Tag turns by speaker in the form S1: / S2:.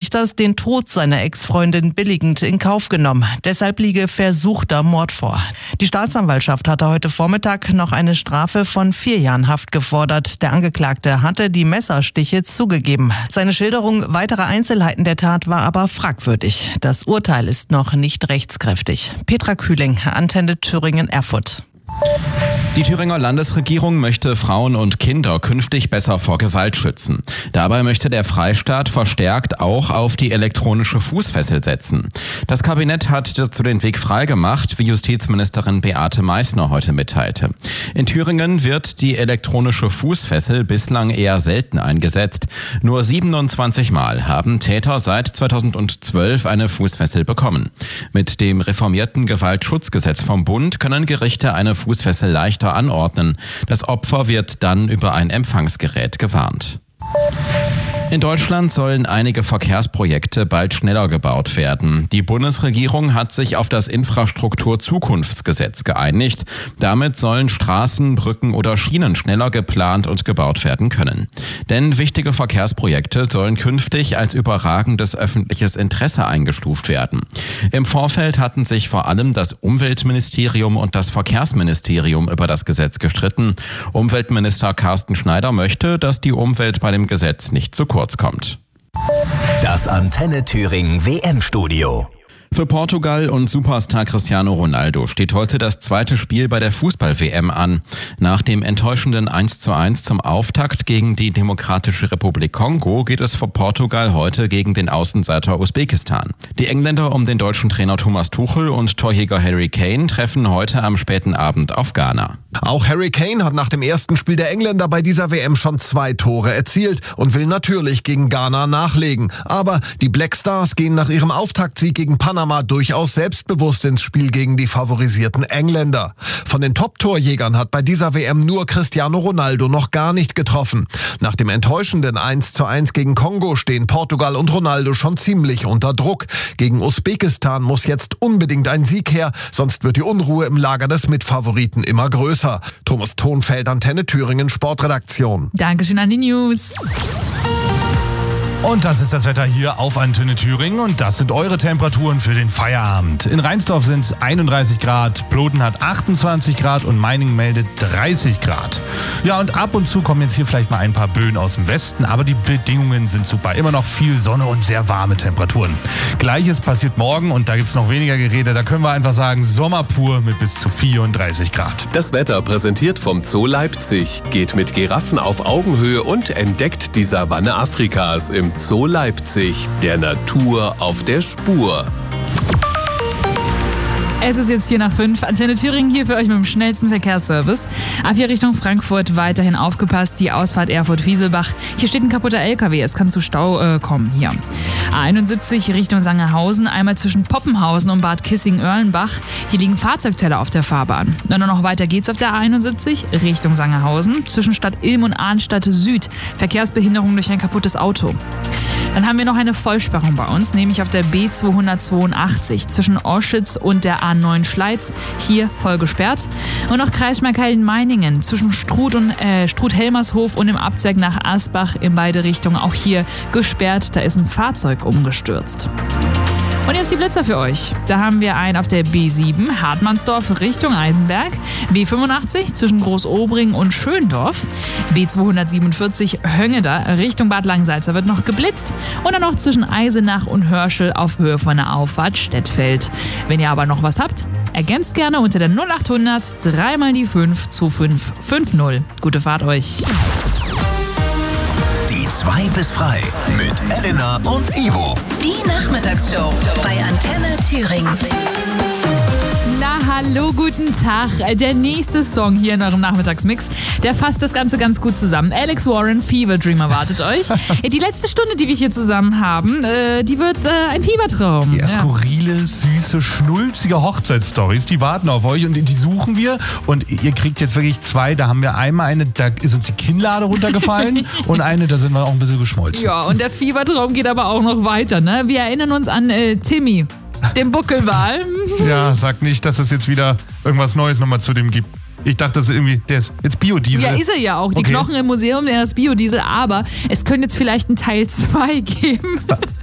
S1: Richters den Tod seiner Ex-Freundin billigend in Kauf genommen. Deshalb liege versuchter Mord vor. Die Staatsanwaltschaft hatte heute Vormittag noch eine Strafe von 4 Jahren Haft gefordert. Der Angeklagte hatte die Messerstiche zugegeben. Seine Schilderung weiterer Einzelheiten der Tat war aber fragwürdig. Das Urteil ist noch nicht rechtskräftig. Petra Kühling, Antenne Thüringen-Erfurt.
S2: Die Thüringer Landesregierung möchte Frauen und Kinder künftig besser vor Gewalt schützen. Dabei möchte der Freistaat verstärkt auch auf die elektronische Fußfessel setzen. Das Kabinett hat dazu den Weg freigemacht, wie Justizministerin Beate Meißner heute mitteilte. In Thüringen wird die elektronische Fußfessel bislang eher selten eingesetzt. Nur 27 Mal haben Täter seit 2012 eine Fußfessel bekommen. Mit dem reformierten Gewaltschutzgesetz vom Bund können Gerichte eine Fußfessel leichter anordnen. Das Opfer wird dann über ein Empfangsgerät gewarnt. In Deutschland sollen einige Verkehrsprojekte bald schneller gebaut werden. Die Bundesregierung hat sich auf das Infrastrukturzukunftsgesetz geeinigt. Damit sollen Straßen, Brücken oder Schienen schneller geplant und gebaut werden können. Denn wichtige Verkehrsprojekte sollen künftig als überragendes öffentliches Interesse eingestuft werden. Im Vorfeld hatten sich vor allem das Umweltministerium und das Verkehrsministerium über das Gesetz gestritten. Umweltminister Carsten Schneider möchte, dass die Umwelt bei dem Gesetz nicht zu kurz kommt.
S3: Das Antenne Thüringen WM-Studio.
S2: Für Portugal und Superstar Cristiano Ronaldo steht heute das zweite Spiel bei der Fußball-WM an. Nach dem enttäuschenden 1:1 zum Auftakt gegen die Demokratische Republik Kongo geht es für Portugal heute gegen den Außenseiter Usbekistan. Die Engländer um den deutschen Trainer Thomas Tuchel und Torjäger Harry Kane treffen heute am späten Abend auf Ghana.
S4: Auch Harry Kane hat nach dem ersten Spiel der Engländer bei dieser WM schon 2 Tore erzielt und will natürlich gegen Ghana nachlegen. Aber die Black Stars gehen nach ihrem Auftaktsieg gegen Panama durchaus selbstbewusst ins Spiel gegen die favorisierten Engländer. Von den Top-Torjägern hat bei dieser WM nur Cristiano Ronaldo noch gar nicht getroffen. Nach dem enttäuschenden 1:1 gegen Kongo stehen Portugal und Ronaldo schon ziemlich unter Druck. Gegen Usbekistan muss jetzt unbedingt ein Sieg her, sonst wird die Unruhe im Lager des Mitfavoriten immer größer. Thomas Thonfeld, Antenne Thüringen, Sportredaktion.
S5: Dankeschön an die News.
S6: Und das ist das Wetter hier auf Antenne Thüringen und das sind eure Temperaturen für den Feierabend. In Rheinsdorf sind es 31 Grad, Ploden hat 28 Grad und Meiningen meldet 30 Grad. Ja, und ab und zu kommen jetzt hier vielleicht mal ein paar Böen aus dem Westen, aber die Bedingungen sind super. Immer noch viel Sonne und sehr warme Temperaturen. Gleiches passiert morgen und da gibt's noch weniger Gerede. Da können wir einfach sagen, Sommer pur mit bis zu 34 Grad.
S7: Das Wetter präsentiert vom Zoo Leipzig. Geht mit Giraffen auf Augenhöhe und entdeckt die Savanne Afrikas im Zoo Leipzig, der Natur auf der Spur.
S5: Es ist jetzt 4:05. Antenne Thüringen hier für euch mit dem schnellsten Verkehrsservice. Ab hier Richtung Frankfurt weiterhin aufgepasst. Die Ausfahrt Erfurt-Wieselbach. Hier steht ein kaputter LKW. Es kann zu Stau kommen hier. A71 Richtung Sangerhausen. Einmal zwischen Poppenhausen und Bad Kissing-Oerlenbach. Hier liegen Fahrzeugteller auf der Fahrbahn. Dann noch weiter geht's auf der A71 Richtung Sangerhausen. Zwischen Stadt Ilm und Arnstadt Süd. Verkehrsbehinderung durch ein kaputtes Auto. Dann haben wir noch eine Vollsperrung bei uns, nämlich auf der B282 zwischen Oschitz und der A9 Schleiz. Hier voll gesperrt. Und noch Kreis Markhalden-Meiningen zwischen Struth-Helmershof und dem Abzweig nach Asbach in beide Richtungen. Auch hier gesperrt. Da ist ein Fahrzeug umgestürzt. Und jetzt die Blitzer für euch. Da haben wir einen auf der B7 Hartmannsdorf Richtung Eisenberg, B85 zwischen Großobring und Schöndorf, B247 Höngeda Richtung Bad Langsalza wird noch geblitzt und dann noch zwischen Eisenach und Hörschel auf Höhe von der Auffahrt Stettfeld. Wenn ihr aber noch was habt, ergänzt gerne unter der 0800 3 mal die 5 zu 550. Gute Fahrt euch.
S3: Die 2 bis frei mit Elena und Ivo.
S8: Die Nachmittagsshow bei Antenne Thüringen.
S5: Na, hallo, guten Tag. Der nächste Song hier in eurem Nachmittagsmix, der fasst das Ganze ganz gut zusammen. Alex Warren, Fever Dream erwartet euch. Die letzte Stunde, die wir hier zusammen haben, die wird ein Fiebertraum.
S6: Ja, skurrile, süße, schnulzige Hochzeitsstories, die warten auf euch und die suchen wir. Und ihr kriegt jetzt wirklich 2. Da haben wir einmal eine, da ist uns die Kinnlade runtergefallen und eine, da sind wir auch ein bisschen geschmolzen.
S5: Ja, und der Fiebertraum geht aber auch noch weiter, ne? Wir erinnern uns an Timmy, den Buckelwal.
S6: Ja, sag nicht, dass es jetzt wieder irgendwas Neues nochmal zu dem gibt. Ich dachte, das ist irgendwie, der ist jetzt Biodiesel.
S5: Ja, ist er ja auch. Die Knochen im Museum, der ist Biodiesel, aber es könnte jetzt vielleicht einen Teil 2 geben.